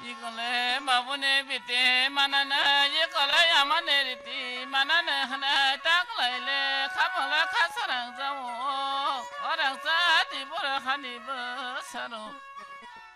이걸레 마부네 비테 만나나 이걸레 야마네리티 만나나 하나 딱라일레 카방라 카사랑 자오 어랑자 디보라 하니버 사로